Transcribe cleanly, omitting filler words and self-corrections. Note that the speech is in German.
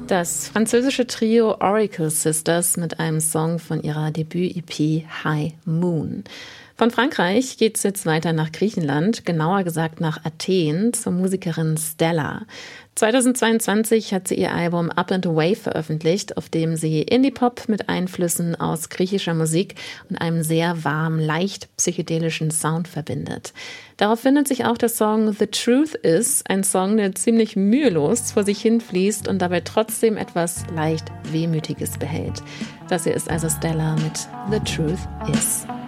Das französische Trio Oracle Sisters mit einem Song von ihrer Debüt-EP High Moon. Von Frankreich geht's jetzt weiter nach Griechenland, genauer gesagt nach Athen, zur Musikerin Stella. 2022 hat sie ihr Album Up and Away veröffentlicht, auf dem sie Indie-Pop mit Einflüssen aus griechischer Musik und einem sehr warm, leicht psychedelischen Sound verbindet. Darauf findet sich auch der Song The Truth Is, ein Song, der ziemlich mühelos vor sich hinfließt und dabei trotzdem etwas leicht Wehmütiges behält. Das hier ist also Stella mit The Truth Is.